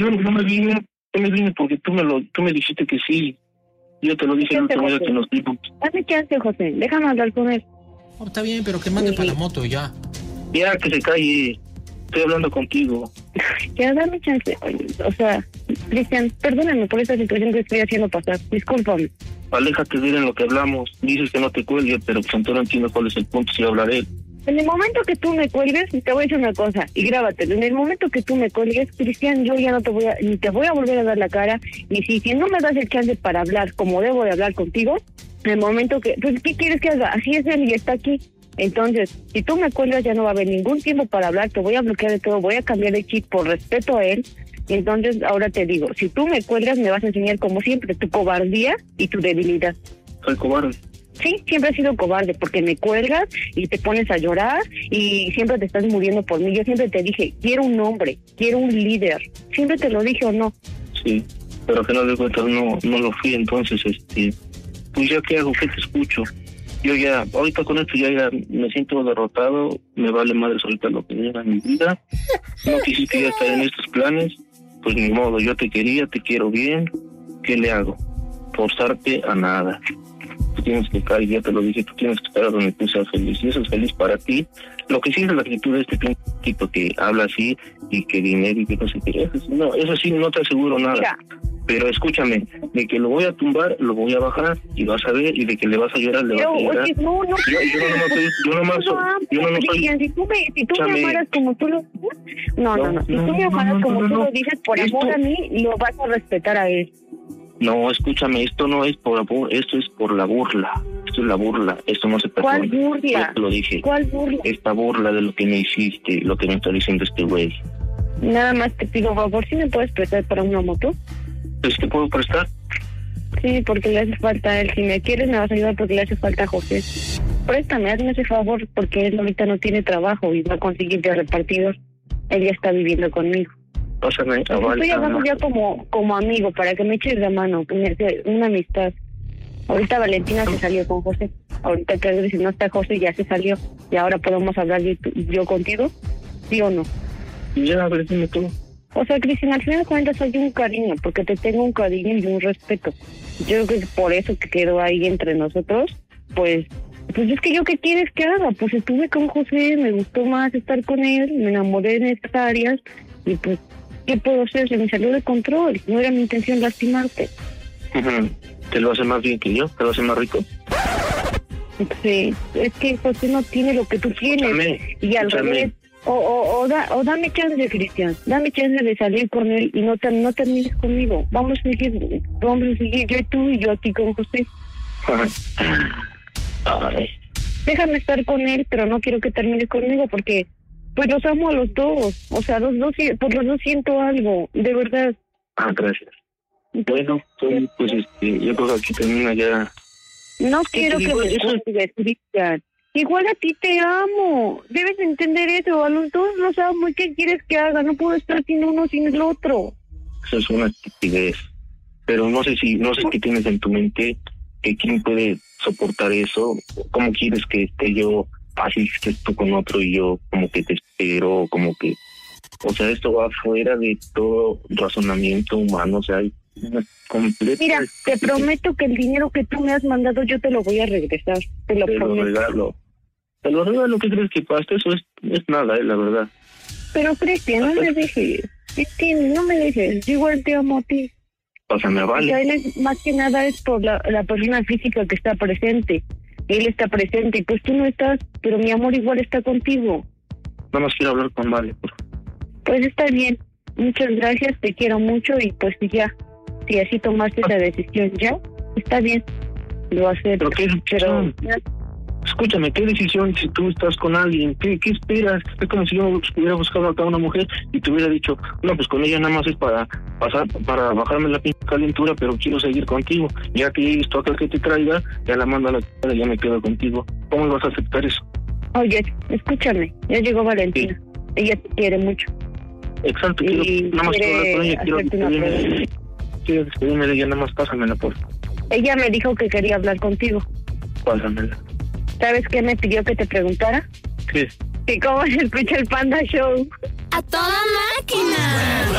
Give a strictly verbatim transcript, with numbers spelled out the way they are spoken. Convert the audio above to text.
Yo no me vine, yo me vine porque tú me lo, tú me dijiste que sí. Yo te lo dije el último día que nos vimos. Dame chance, José, déjame hablar con él. Oh, está bien, pero que mande sí. para la moto ya. Ya, que se calle. Estoy hablando contigo. Ya, dame chance. O sea, Cristian, perdóname por esta situación que estoy haciendo pasar. Discúlpame. Aléjate de él en lo que hablamos. Dices que no te cuelgue, pero pues entonces no entiendo cuál es el punto si hablaré. En el momento que tú me cuelgues, te voy a decir una cosa, y grábatelo. En el momento que tú me cuelgues, Cristian, yo ya no te voy a, ni te voy a volver a dar la cara, y si, si no me das el chance para hablar como debo de hablar contigo, en el momento que, pues, ¿qué quieres que haga? Así es él y está aquí. Entonces, si tú me cuelgas, ya no va a haber ningún tiempo para hablar, te voy a bloquear de todo, voy a cambiar de chip por respeto a él. Entonces, ahora te digo, si tú me cuelgas, me vas a enseñar como siempre tu cobardía y tu debilidad. Soy cobarde. Sí, siempre has sido cobarde porque me cuelgas y te pones a llorar y siempre te estás muriendo por mí. Yo siempre te dije, quiero un hombre, quiero un líder. Siempre te lo dije o no. Sí, pero que no de cuentas no, no lo fui, entonces, este, pues ya qué hago, qué te escucho. Yo ya, ahorita con esto ya, ya me siento derrotado, me vale madre ahorita lo que llega en mi vida. No quisiste ya estar en estos planes, pues ni modo, yo te quería, te quiero bien. ¿Qué le hago? Forzarte a nada. Tú tienes que caer, ya te lo dije, tú tienes que estar donde tú seas feliz. Y eso es feliz para ti. Lo que sí es la actitud de este tipo que habla así y que dinero y que no sé qué. Eso, no, eso sí no te aseguro nada. Mira. Pero escúchame, de que lo voy a tumbar, lo voy a bajar y vas a ver, y de que le vas a llorar, le pero, vas a llorar. Oye, no, no, yo, yo no soy, yo no más soy, yo no, no soy. Si tú me, si tú me amaras como tú lo no, no, no, si tú me amaras no, como no, tú no. lo dices, por Esto... amor a mí, lo vas a respetar a él. No, escúchame, esto no es por amor, esto es por la burla. Esto es la burla, esto no se perdona. ¿Cuál burla? Yo te lo dije. ¿Cuál burla? Esta burla de lo que me hiciste, lo que me está diciendo este güey. Nada más te pido, por favor, si me puedes prestar para una moto. ¿Pues te puedo prestar? Sí, porque le hace falta a él. Si me quieres, me vas a ayudar porque le hace falta a José. Préstame, hazme ese favor, porque él ahorita no tiene trabajo y va a conseguir de repartidor. Él ya está viviendo conmigo. Pásame, Estoy vale, hablando no. ya como, como amigo, para que me eches la mano, que me, una amistad. Ahorita Valentina se salió con José. Ahorita que si no está José, ya se salió. Y ahora podemos hablar yo, yo contigo, ¿sí o no? Ya, a ver, dime tú. O sea, Cristian, al final de cuentas soy un cariño, porque te tengo un cariño y un respeto. Yo creo que por eso que quedó ahí entre nosotros, pues, pues es que yo qué quieres que haga, pues estuve con José, me gustó más estar con él, me enamoré en estas áreas, y pues, ¿qué puedo hacer? Se me salió de control, no era mi intención lastimarte. Uh-huh. ¿Te lo hace más bien que yo? ¿Te lo hace más rico? Sí, es que José no tiene lo que tú tienes, Escúchame, y al escúchame. revés. O, o, o, da, o dame chance, Cristian, dame chance de salir con él y no, te, no termines conmigo. Vamos a seguir, vamos a seguir yo y tú y yo aquí con José. Ay. Déjame estar con él, pero no quiero que termines conmigo porque pues los amo a los dos. O sea, los dos, por los dos siento algo, de verdad. Ah, gracias. Bueno, pues, pues este, yo creo que aquí termina ya. No quiero que digo, me eso... cuentes, Cristian. Igual a ti te amo. Debes entender eso. A los dos los amo. ¿Y qué quieres que haga? No puedo estar sin uno sin el otro. Eso es una estupidez. Pero no sé si, no sé qué tienes en tu mente, que quién puede soportar eso. ¿Cómo quieres que esté yo así, que estés tú con otro y yo como que te espero, como que... O sea, esto va fuera de todo razonamiento humano, o sea, hay una completa... Mira, te prometo que el dinero que tú me has mandado yo te lo voy a regresar. Te lo te prometo. Lo regalo. Te lo regalo, ¿qué crees que pasa? Eso es, es nada, eh, la verdad. Pero, Cristian, no me dejes. Entiende, no me dejes. Yo igual te amo a ti. Pásame, vale. O sea, él es, más que nada es por la, la persona física que está presente. Él está presente y pues tú no estás, pero mi amor igual está contigo. Nada más quiero hablar con Vale, por favor. Pues está bien. Muchas gracias, te quiero mucho y pues ya, si así tomaste esa decisión ya, está bien. Lo acepto. ¿Pero qué decisión? Pero, escúchame, ¿qué decisión si tú estás con alguien? ¿Qué, qué esperas? Es como si yo hubiera buscado acá a una mujer y te hubiera dicho, no, pues con ella nada más es para pasar, para bajarme la pinche calentura, pero quiero seguir contigo. Ya que he visto acá que te traiga, ya la mando a la c***, ya me quedo contigo. ¿Cómo vas a aceptar eso? Oye, escúchame, ya llegó Valentina. Sí. Ella te quiere mucho. Exacto, quiero, nada más quiero hablar con ella, quiero despedirme, quiero despedirme de ella, nada más pásamela, por favor. Ella me dijo que quería hablar contigo. Pásamela. ¿Sabes qué me pidió que te preguntara? ¿Qué? ¿Y cómo se escucha el Panda Show? ¡A toda máquina!